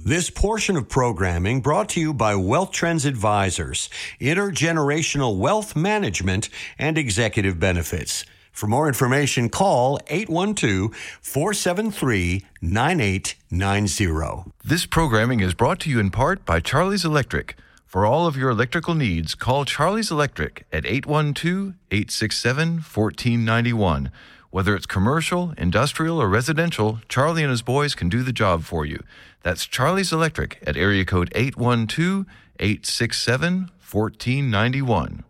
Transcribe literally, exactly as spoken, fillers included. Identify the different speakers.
Speaker 1: This portion of programming brought to you by Wealth Trends Advisors, Intergenerational Wealth Management and Executive Benefits. For more information, call eight one two, four seven three, nine eight nine zero.
Speaker 2: This programming is brought to you in part by Charlie's Electric. For all of your electrical needs, call Charlie's Electric at eight one two, eight six seven, one four nine one. Whether it's commercial, industrial, or residential, Charlie and his boys can do the job for you. That's Charlie's Electric at area code eight one two, eight six seven, one four nine one.